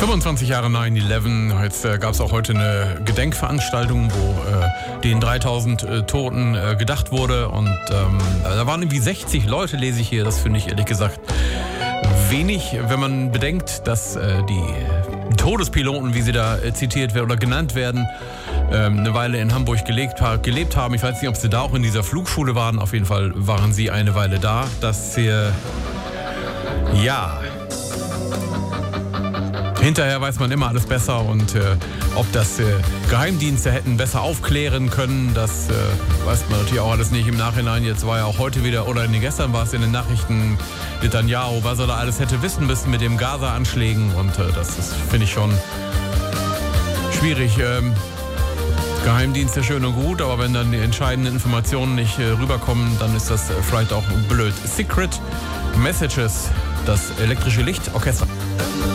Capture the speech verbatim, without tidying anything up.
fünfundzwanzig Jahre neun elf. Jetzt äh, gab es auch heute eine Gedenkveranstaltung, wo äh, den dreitausend äh, Toten äh, gedacht wurde. Und ähm, da waren irgendwie sechzig Leute, lese ich hier. Das finde ich ehrlich gesagt wenig, wenn man bedenkt, dass äh, die Todespiloten, wie sie da äh, zitiert werden oder genannt werden, ähm, eine Weile in Hamburg gelebt, gelebt haben. Ich weiß nicht, ob sie da auch in dieser Flugschule waren. Auf jeden Fall waren sie eine Weile da. Das hier, ja... Hinterher weiß man immer alles besser und äh, ob das äh, Geheimdienste hätten besser aufklären können, das äh, weiß man natürlich auch alles nicht im Nachhinein. Jetzt war ja auch heute wieder, oder nee, gestern war es in den Nachrichten, Netanyahu, was er da alles hätte wissen müssen mit den Gaza-Anschlägen und äh, das ist, finde ich, schon schwierig. Ähm, Geheimdienste schön und gut, aber wenn dann die entscheidenden Informationen nicht äh, rüberkommen, dann ist das äh, vielleicht auch blöd. Secret Messages, das elektrische Lichtorchester.